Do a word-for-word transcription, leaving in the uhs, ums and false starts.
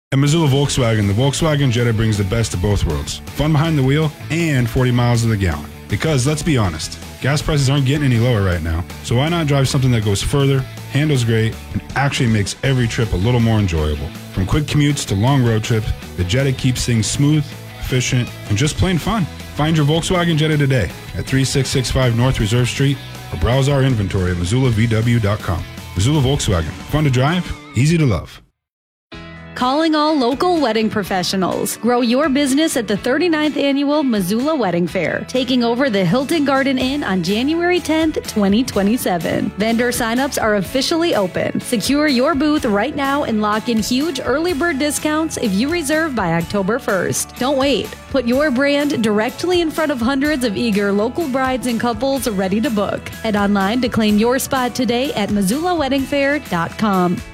At Missoula Volkswagen, the Volkswagen Jetta brings the best of both worlds. Fun behind the wheel and forty miles to the gallon. Because, let's be honest, gas prices aren't getting any lower right now. So why not drive something that goes further, handles great, and actually makes every trip a little more enjoyable? From quick commutes to long road trips, the Jetta keeps things smooth, efficient, and just plain fun. Find your Volkswagen Jetta today at thirty-six sixty-five North Reserve Street or browse our inventory at Missoula V W dot com. Missoula Volkswagen. Fun to drive, easy to love. Calling all local wedding professionals. Grow your business at the thirty-ninth Annual Missoula Wedding Fair, taking over the Hilton Garden Inn on January tenth, twenty twenty-seven. Vendor signups are officially open. Secure your booth right now and lock in huge early bird discounts if you reserve by October first. Don't wait. Put your brand directly in front of hundreds of eager local brides and couples ready to book. Head online to claim your spot today at Missoula Wedding Fair dot com.